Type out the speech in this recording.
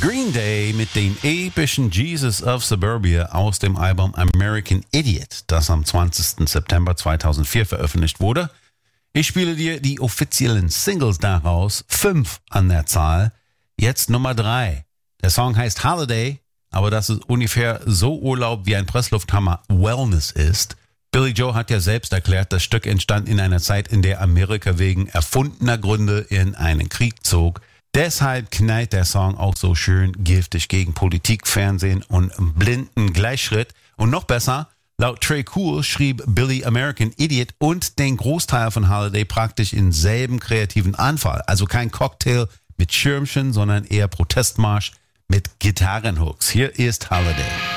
Green Day mit dem epischen Jesus of Suburbia aus dem Album American Idiot, das am 20. September 2004 veröffentlicht wurde. Ich spiele dir die offiziellen Singles daraus, 5 an der Zahl. Jetzt Nummer 3. Der Song heißt Holiday, aber das ist ungefähr so Urlaub wie ein Presslufthammer Wellness ist. Billy Joe hat ja selbst erklärt, das Stück entstand in einer Zeit, in der Amerika wegen erfundener Gründe in einen Krieg zog. Deshalb knallt der Song auch so schön giftig gegen Politik, Fernsehen und blinden Gleichschritt. Und noch besser, laut Trey Cool schrieb Billy American Idiot und den Großteil von Holiday praktisch im selben kreativen Anfall. Also kein Cocktail mit Schirmchen, sondern eher Protestmarsch mit Gitarrenhooks. Hier ist Holiday.